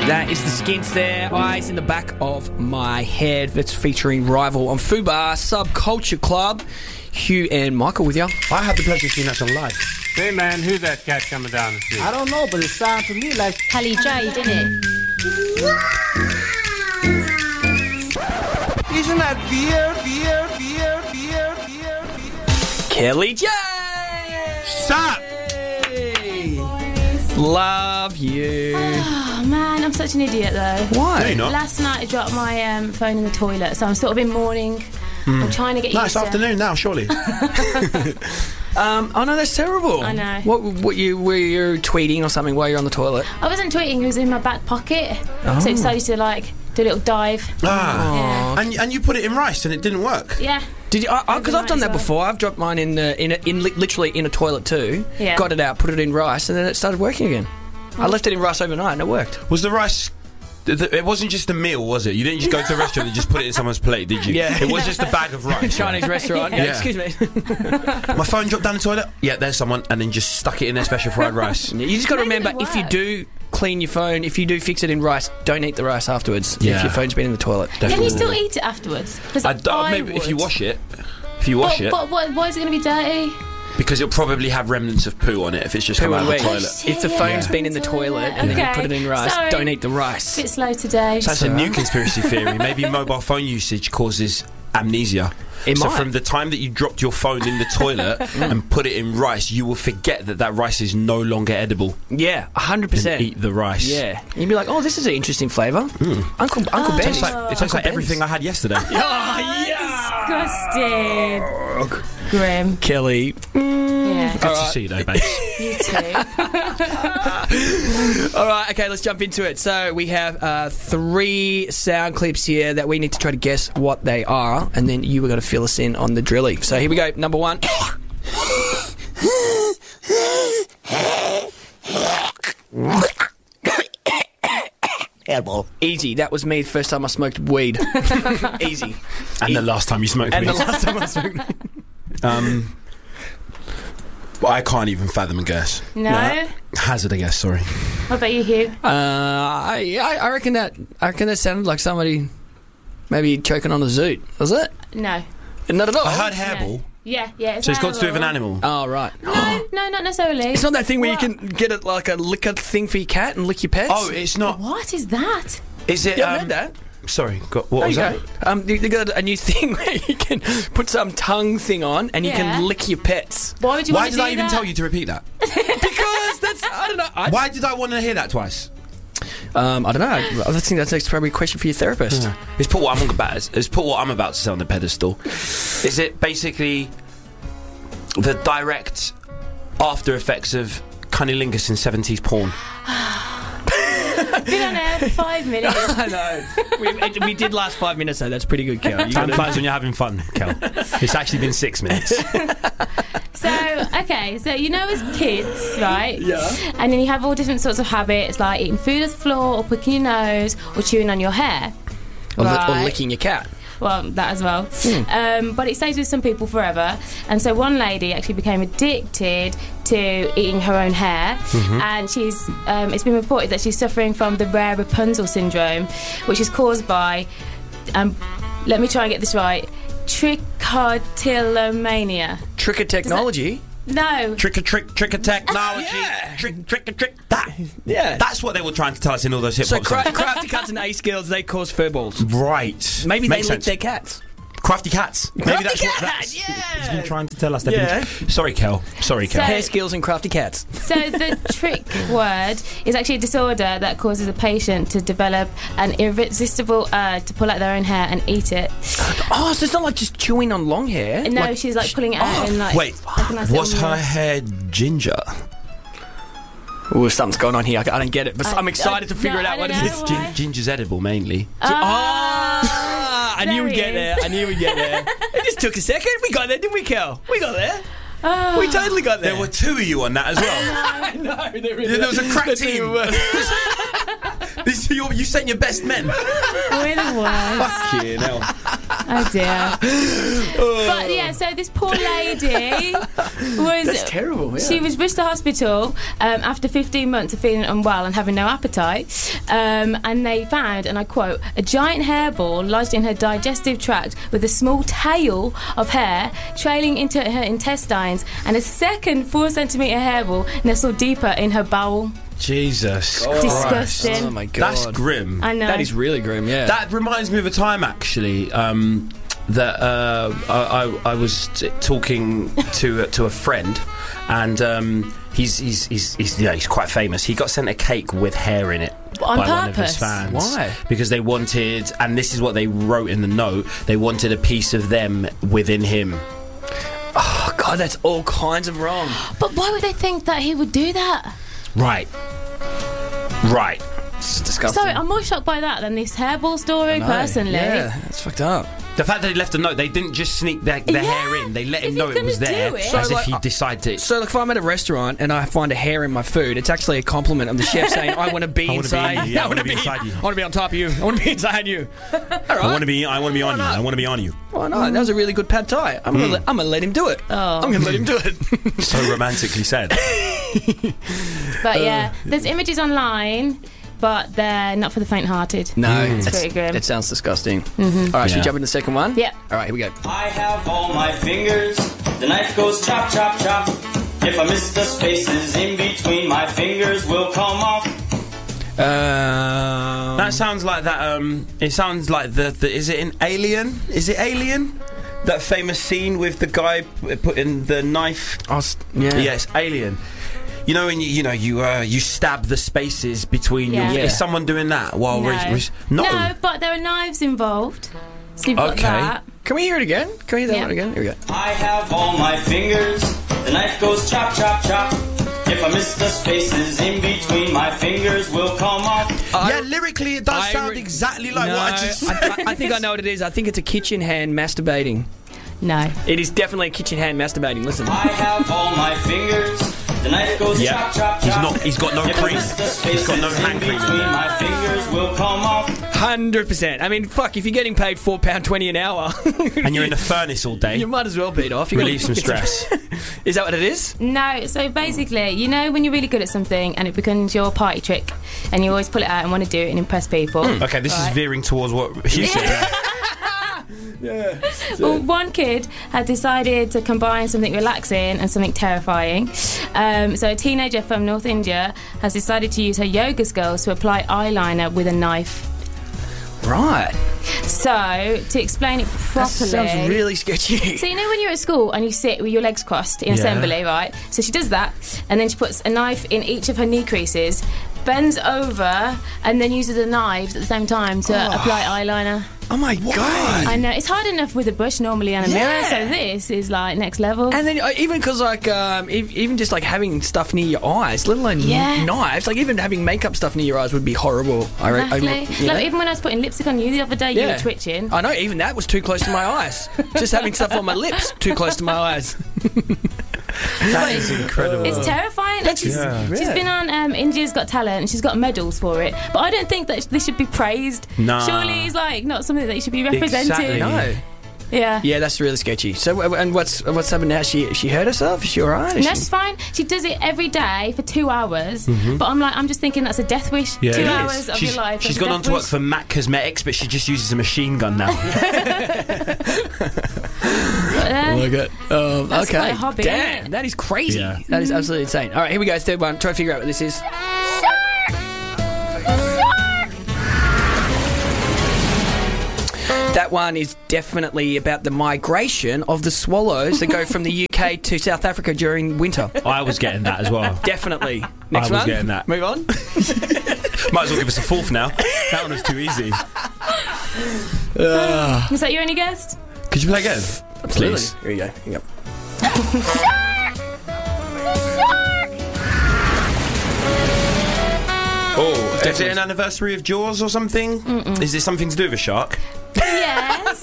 That is the Skints there, Eyes in the Back of My Head. That's featuring Rival on Fubar Subculture Club. Hugh and Michael with you. I had the pleasure of seeing that song live. Hey man, who's that cat coming down the street? I don't know, but it sounds to me like Kelly J, didn't it? isn't that beer? Kelly J! Stop! Love you. Oh man, I'm such an idiot though. Why? No, you're not. Last night I dropped my phone in the toilet, so I'm sort of in mourning. I'm trying to get No, used it's to afternoon now, surely. Oh no, that's terrible. I know. What you were you tweeting or something while you're on the toilet? I wasn't tweeting, it was in my back pocket. Oh. So it decided to like do a little dive. Ah. Yeah. And you put it in rice and it didn't work. Yeah. Did you? Because I've done that as well. before. I've dropped mine literally in a toilet too. Yeah. Got it out, put it in rice, and then it started working again. I left it in rice overnight and it worked. Was the rice... It wasn't just a meal, was it? You didn't just go to a restaurant and just put it in someone's plate, did you? Yeah. It was just a bag of rice. Chinese restaurant. Yeah. Yeah. Excuse me. My phone dropped down the toilet. Yeah, there's someone. And then just stuck it in their special fried rice. You just got to Maybe remember, it'll if you work. do clean your phone, if you do fix it in rice, don't eat the rice afterwards. Yeah. If your phone's been in the toilet. Can you still eat it afterwards? Because Maybe if you wash it. If you wash it. But why is it going to be dirty? Because it'll probably have remnants of poo on it if it's just come Poo out and of the wee. toilet. If the phone's been in the toilet and then you Okay. put it in rice, Sorry. don't eat the rice. Bit slow today. So that's a new conspiracy theory. Maybe mobile phone usage causes amnesia. It So might. from the time that you dropped your phone in the toilet and put it in rice, you will forget that rice is no longer edible. Yeah, 100%. And eat the rice. Yeah. You'd be like, oh, this is an interesting flavour. Uncle It Ben's. tastes like everything I had yesterday. Oh, yeah. Disgusting. Grim. Kelly. Yeah. Good to see you though, babes. You too. All right, okay, let's jump into it. So we have 3 sound clips here that we need to try to guess what they are, and then you were going to fill us in on the drilly. So here we go. Number 1. Hairball. Easy. That was me the first time I smoked weed. Easy. And the last time you smoked And weed. the last time I smoked weed. Well, I can't even fathom a guess. No? Hazard a guess, sorry. What about you, Hugh? I reckon that sounded like somebody maybe choking on a zoot. Was it? No. Not at all. I heard hairball. Yeah. So it's got to do with an animal. Oh, right. No, not necessarily. It's not that thing where What? you can get it like a liquor thing for your cat and lick your pets? Oh, it's not. What is that? Is it? Yeah, I've heard that. Sorry, what was that? They got a new thing where you can put some tongue thing on and you Yeah. can lick your pets. Why would you Why want to did do I even that? tell you to repeat that? Because that's, I don't know. Why did I want to hear that twice? I don't know. I think that's probably a question for your therapist. Let's put what I'm about to say on the pedestal. Is it basically the direct after effects of cunnilingus in 70s porn? Been on air for 5 minutes. I know. We did last 5 minutes though. That's pretty good, Kel. You Time gotta- flies when you're having fun, Kel. It's actually been 6 minutes. So you know as kids, right? Yeah. And then you have all different sorts of habits, like eating food off the floor, or picking your nose, or chewing on your hair. Or Right. licking your cat. Well, that as well. But it stays with some people forever. And so one lady actually became addicted to eating her own hair, and she's. It's been reported that she's suffering from the rare Rapunzel syndrome, which is caused by. Let me try and get this right. Trichotillomania. Trick of technology. No. Trick or technology. Yeah. Trick. Yeah. That's what they were trying to tell us in all those hip So hop songs. crafty cats and ace girls, they cause furballs. Right. Maybe Makes they lick sense. their cats. Crafty cats. Maybe Crafty that's what cat, he's been trying to tell us. Yeah. Sorry, Kel. So- Hair skills and crafty cats. So the trick word is actually a disorder that causes a patient to develop an irresistible urge to pull out their own hair and eat it. Oh, so it's not like just chewing on long hair. No, she's like pulling it out and like. Wait, like a nice was little her mess. hair ginger? Oh, something's going on here. I don't get it, but I'm excited to figure no, it out. I What don't is know. this? Why? Ginger's edible mainly. I knew we'd get there. There I knew we'd get there. It just took a second. We got there, didn't we, Kel? We got there. Oh. We totally got there. There were 2 of you on that as well. I know. There was a crack That's team. even worse. You sent your best men. We're the worst. Fucking hell. Oh dear. But yeah, so this poor lady was. That's terrible. Yeah. She was rushed to hospital after 15 months of feeling unwell and having no appetite. And they found, and I quote, a giant hairball lodged in her digestive tract with a small tail of hair trailing into her intestines, and a second 4-centimetre hairball nestled deeper in her bowel. Jesus Disgusting. Oh my god. That's grim. I know. That is really grim. Yeah. That reminds me of a time, actually, that I was talking to a friend, and he's quite famous. He got sent a cake with hair in it On by one of purpose? his fans. Why? Because they wanted, and this is what they wrote in the note, they wanted a piece of them within him. Oh god, that's all kinds of wrong. But why would they think that he would do that? Right. It's disgusting. So I'm more shocked by that than this hairball story, No, personally. Yeah, that's fucked up. The fact that they left a note, they didn't just sneak their Yeah. hair in. They let If him know you're it was gonna there, do it- as So, if he like, decided it. So, like, if I'm at a restaurant and I find a hair in my food, it's actually a compliment of the chef saying, "I want to be I wanna be inside. in you. Yeah, I wanna be inside you. I want to be on top of you. I want to be inside you." All right. I want to be on you. not? I want to be on you. Why not? That was a really good pad thai. I'm gonna let him do it. Oh. I'm gonna let him do it. So romantically said. But yeah, there's images online, but they're not for the faint-hearted. No, It's that's- pretty grim. that sounds disgusting. All right, should we Yeah. jump into the second one? Yeah. All right, here we go. I have all my fingers. The knife goes chop, chop, chop. If I miss the spaces in between, my fingers will come off. That sounds like that. It sounds like the. Is it in Alien? Is it Alien? That famous scene with the guy putting the knife. Yeah. Yes, Alien. You know when you stab the spaces between Yeah. your. Yeah. Is someone doing that while No. No, but there are knives involved. So you've got Okay. that. Can we hear it again? Can we hear that Yeah. one again? Here we go. I have all my fingers. The knife goes chop, chop, chop. If I miss the spaces in between, my fingers will come off. Yeah, lyrically it does I sound re- exactly like no, what I just. I think I know what it is. I think it's a kitchen hand masturbating. No. It is definitely a kitchen hand masturbating. Listen. I have all my fingers. The knife goes Yeah. chop, chop, He's chop. not- he's got no If I cream. miss the He's got no spaces hand cream in between, there. my fingers will come off. 100%. I mean, fuck, if you're getting paid £4.20 an hour, And you're in the furnace all day. you might as well beat off. You Relieve some stress. Is that what it is? No, so basically, you know when you're really good at something and it becomes your party trick and you always pull it out and want to do it and impress people? Okay, this is Right. veering towards what you said. Well, one kid had decided to combine something relaxing and something terrifying. So a teenager from North India has decided to use her yoga skills to apply eyeliner with a knife. Right. So, to explain it That properly... sounds really sketchy. So you know when you're at school and you sit with your legs crossed in Yeah. assembly, right? So she does that, and then she puts a knife in each of her knee creases, bends over, and then uses the knives at the same time to apply eyeliner. Oh my god. I know, it's hard enough with a brush normally and a mirror, so this is like next level. And then even because like even just like having stuff near your eyes, let alone Yeah. knives, like even having makeup stuff near your eyes would be horrible. Exactly. Like, even when I was putting lipstick on you the other day, you Yeah. were twitching. I know, even that was too close to my eyes. Just having stuff on my lips too close to my eyes. That is incredible. It's terrifying. Like, she's Yeah. been on India's Got Talent and she's got medals for it. But I don't think that this should be praised. Nah. Surely it's like not something that you should be representing. Exactly. No. Yeah. Yeah, that's really sketchy. So, and what's happened now? She hurt herself? Is she alright? No, she's fine. She does it every day for 2 hours. But I'm just thinking that's a death wish. Yeah, 2 it is. hours of She's- your life. She's as a gone death on to work wish. for MAC Cosmetics, but she just uses a machine gun now. But, That's okay. quite a hobby, isn't Damn, it? that is crazy. Yeah. That is absolutely insane. All right, here we go. Third one. Try to figure out what this is. That one is definitely about the migration of the swallows that go from the UK to South Africa during winter. I was getting that as well. Definitely. Next I was one. getting that. Move on. Might as well give us a fourth now. That one was too easy. Is that your only guess? Could you play again? Absolutely. Please. Here we go. Here we go. Oh, is it an anniversary of Jaws or something? Is it something to do with a shark? Yes.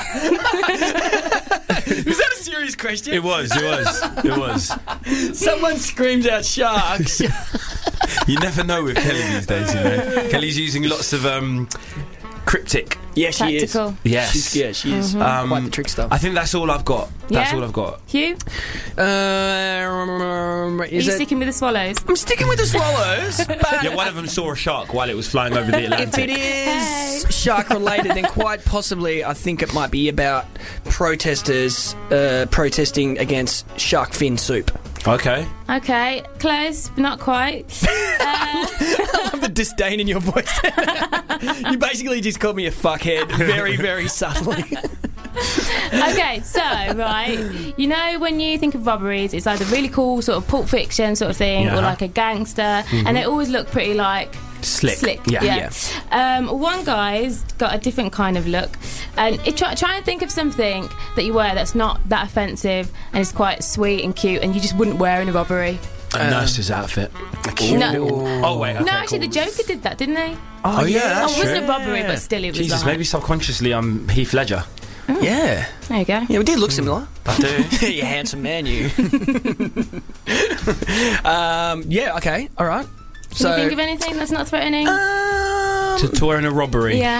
Was that a serious question? It was. Someone screams out sharks. You never know with Kelly these days, you know. Kelly's using lots of cryptic. Yeah, she is. Tactical. Yes. She is quite the trickster. I think that's all I've got. That's Yeah? all I've got. Hugh, are Is you it? sticking with the swallows? I'm sticking with the swallows. But Yeah, one of them saw a shark while it was flying over the if Atlantic. it is shark related, then quite possibly I think it might be about protesters protesting against shark fin soup. Okay. Okay, close, but not quite. I love the disdain in your voice. You basically just called me a fuckhead very, very subtly. Okay, so, right, you know when you think of robberies, it's either really cool sort of Pulp Fiction sort of thing, Yeah. or like a gangster, and they always look pretty like Slick. Yeah. One guy's got a different kind of look, and try and think of something that you wear that's not that offensive and is quite sweet and cute, and you just wouldn't wear in a robbery. A nurse's outfit. A cute No. little... Oh, wait, okay, No, actually, cool. the Joker did that, didn't he? Oh, yeah, that's Oh, it wasn't true. a robbery, but still, it was Jesus, like... maybe subconsciously I'm Heath Ledger. Yeah. There you go. Yeah, we did look similar. I do. You handsome man, you. Yeah, okay, all right. Can you think of anything that's not threatening? to wear in a robbery. Yeah.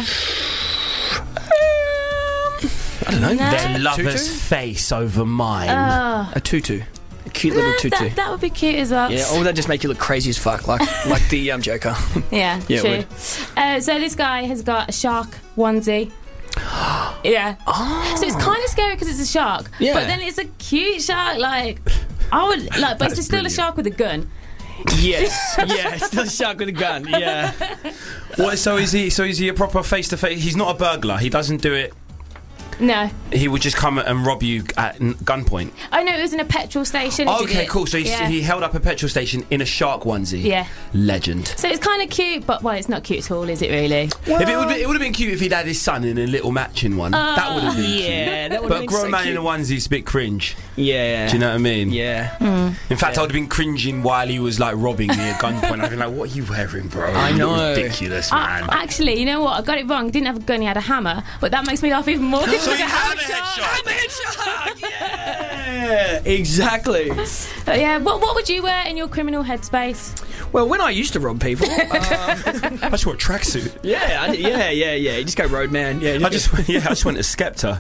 I don't know. No. Their lover's Tutu? face over mine. A tutu. A cute little tutu. That would be cute as well. Yeah, or would that just make you look crazy as fuck, like the Joker? Yeah, Yeah, it true. So this guy has got a shark onesie. Yeah. So it's kind of scary because it's a shark. Yeah. But then it's a cute shark. Like I would like, but it's still a shark with a gun. Yes. Yeah, still a shark with a gun. Yeah. What? So is he a proper face-to-face? He's not a burglar. He doesn't do it. No. He would just come and rob you at gunpoint. Oh no, it was in a petrol station. He did Okay, it. cool. So he held up a petrol station in a shark onesie. Yeah. Legend. So it's kind of cute, but well, it's not cute at all, is it really? If it would have been cute if he'd had his son in a little matching one. That would have been cute. Yeah, that would But have a been grown so man cute. in a onesie's a bit cringe. Yeah. Do you know what I mean? Yeah. In fact, I would have been cringing while he was like robbing me at gunpoint. I'd been like, "What are you wearing, bro? I You look know. ridiculous, man." Actually, you know what? I got it wrong. He didn't have a gun. He had a hammer. But that makes me laugh even more. So It's like you a had a hammer headshot. Hammerhead shark. Yeah. Exactly. But yeah. What would you wear in your criminal headspace? Well, when I used to rob people, I just wore a tracksuit. yeah. You just go roadman. Yeah. I just went as Skepta.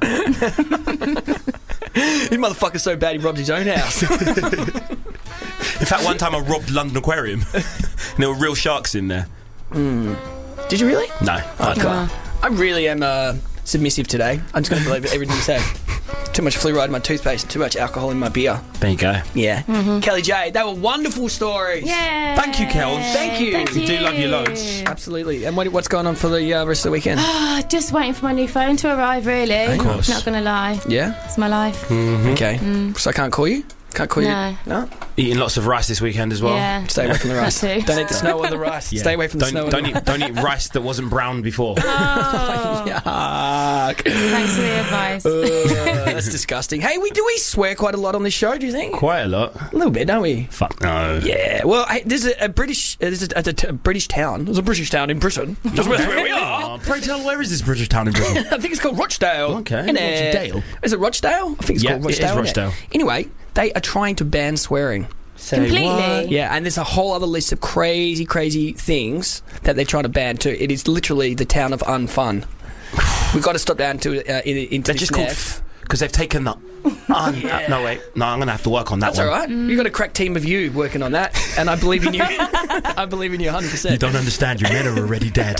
This motherfucker's so bad he robbed his own house. In fact, one time I robbed London Aquarium, and there were real sharks in there. Did you really? No, I really am submissive today. I'm just going to believe everything you say. Too much fluoride in my toothpaste and too much alcohol in my beer. there you go. Yeah. Kelly J, they were wonderful stories. Yeah. Thank you, Kels. Thank you. Thank We do love you loads. Absolutely. And what's going on for the rest of the weekend? Just waiting for my new phone to arrive, really. Of course. Not gonna lie. Yeah? It's my life. Okay. So I can't call you? Can't call No. you? No? Eating lots of rice this weekend as well. Yeah. Stay away from the rice. That too. Don't eat the snow or the rice. Yeah. Stay away from the snow. Don't eat rice that wasn't browned before. Oh, Yuck. thanks for the advice. That's disgusting. Hey, we swear quite a lot on this show, do you think? Quite a lot. A little bit, don't we? Fuck no. Yeah. Well, hey, there's a British British town. There's a British town in Britain. That's where we are. Oh, pray tell, where is this British town in Britain? I think it's called Rochdale. Okay, In, Rochdale. Is it Rochdale? I think it's Yeah, called it is Rochdale. Rochdale. Anyway, they are trying to ban swearing. Completely. Yeah, and there's a whole other list of crazy things that they're trying to ban too. It is literally the town of unfun. We've got to stop down to into They're this just called nav. because they've taken the. No wait, no, I'm gonna have to work on that That's one. all right. You've got a crack team of you working on that, and I believe in you. I believe in you 100%. You don't understand. Your men are already dead.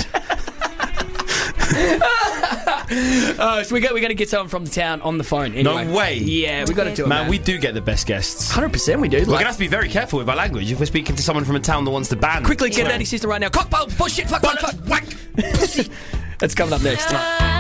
So we're going to get someone from the town on the phone. Anyway. No way. Yeah, we got to do it, Man, we do get the best guests. 100% we do. We're Like, gonna have to be very careful with our language if we're speaking to someone from a town that wants to ban. quickly get swearing. Daddy Sister right now. Cockpole, bullshit, fuck. Pussy. That's coming up next.